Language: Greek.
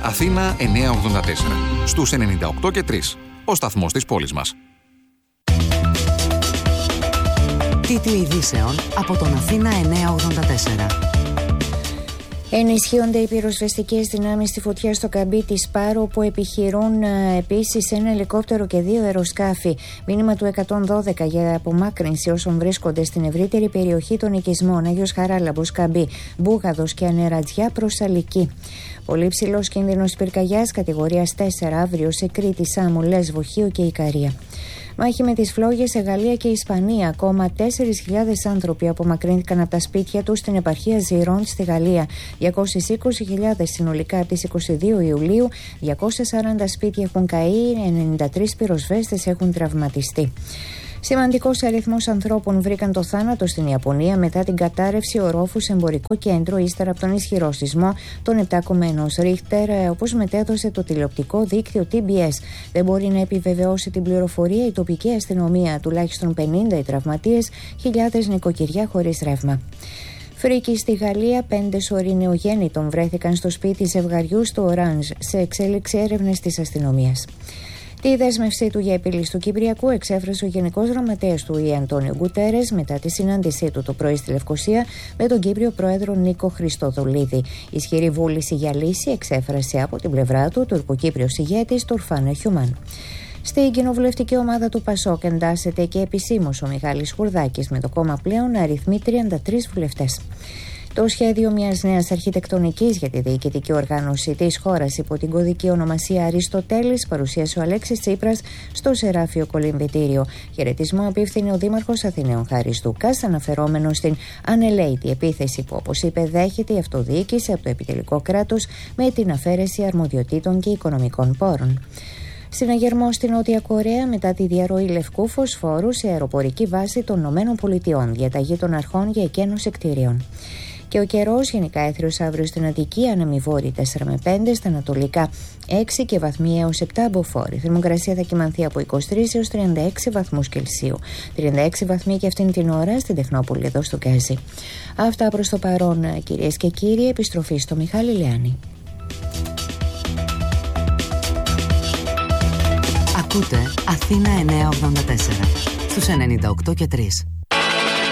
Αθήνα 984. Στους 98 και 3. Ο σταθμός της πόλης μας. Τίτλοι ειδήσεων από τον Αθήνα 984. Ενισχύονται οι πυροσβεστικές δυνάμεις στη φωτιά στο καμπί της Πάρο, που επιχειρούν επίσης ένα ελικόπτερο και 2 αεροσκάφη. Μήνυμα του 112 για απομάκρυνση όσων βρίσκονται στην ευρύτερη περιοχή των οικισμών Άγιος Χαράλαμπος, Καμπί, Μπούγαδος και Ανερατζιά προς Αλική. Πολύ ψηλός κίνδυνος πυρκαγιάς κατηγορίας 4 αύριο σε Κρήτη, Σάμο, Λέσβο, Χίο και Ικαρία. Μάχη με τις φλόγες σε Γαλλία και Ισπανία. Ακόμα 4.000 άνθρωποι απομακρύνθηκαν από τα σπίτια τους στην επαρχία Ζιρόντ στη Γαλλία. 220.000 συνολικά από τις 22 Ιουλίου. 240 σπίτια έχουν καεί, 93 πυροσβέστες έχουν τραυματιστεί. Σημαντικός αριθμός ανθρώπων βρήκαν το θάνατο στην Ιαπωνία μετά την κατάρρευση ορόφου σε εμπορικό κέντρο ύστερα από τον ισχυρό σεισμό των 7,1 Ρίχτερ, όπως μετέδωσε το τηλεοπτικό δίκτυο TBS. Δεν μπορεί να επιβεβαιώσει την πληροφορία η τοπική αστυνομία. Τουλάχιστον 50 οι τραυματίες, χιλιάδες νοικοκυριά χωρίς ρεύμα. Φρίκη στη Γαλλία, 5 σωροί νεογέννητων βρέθηκαν στο σπίτι ζευγαριού στο Οράνζ, σε εξέλιξη έρευνες της αστυνομίας. Τη δέσμευσή του για επίλυση του Κυπριακού εξέφρασε ο Γενικός Γραμματέας του ΟΗΕ Αντώνιο Γκουτέρες μετά τη συνάντησή του το πρωί στη Λευκοσία με τον Κύπριο Πρόεδρο Νίκο Χριστοδουλίδη. Ισχυρή βούληση για λύση εξέφρασε από την πλευρά του τουρκοκύπριος ηγέτης Τουρφάν Εχιουμάν. Στην κοινοβουλευτική ομάδα του ΠΑΣΟΚ εντάσσεται και επισήμως ο Μιχάλης Χουρδάκης, με το κόμμα πλέον να αριθμεί 33 βουλευτές. Το σχέδιο μιας νέας αρχιτεκτονικής για τη διοικητική οργάνωση της χώρας υπό την κωδική ονομασία Αριστοτέλης παρουσίασε ο Αλέξης Τσίπρας στο Σεράφιο Κολυμβητήριο. Χαιρετισμό απίφθινε ο Δήμαρχος Αθηναίων Χάρης Δούκας, αναφερόμενο στην ανελαίτη επίθεση που, όπως είπε, δέχεται η αυτοδιοίκηση από το επιτελικό κράτος με την αφαίρεση αρμοδιοτήτων και οικονομικών πόρων. Συναγερμό στη Νότια Κορέα μετά τη διαρροή λευκού φωσφόρου σε αεροπορική βάση των ΗΠΑ, διαταγή των αρχών για εκένωση κτίριων. Και ο καιρός γενικά έθριος αύριο στην Αττική, άνεμοι βόρειοι 4 με 5, στα ανατολικά 6 και βαθμοί έως 7 μποφόρ. Η θερμοκρασία θα κυμανθεί από 23 έως 36 βαθμούς Κελσίου. 36 βαθμοί και αυτήν την ώρα στην Τεχνόπολη εδώ στο Γκάζι. Αυτά προς το παρόν, κυρίες και κύριοι. Επιστροφή στο Μιχάλη Λιάνη. Ακούτε Αθήνα 984 στους 98 και 3.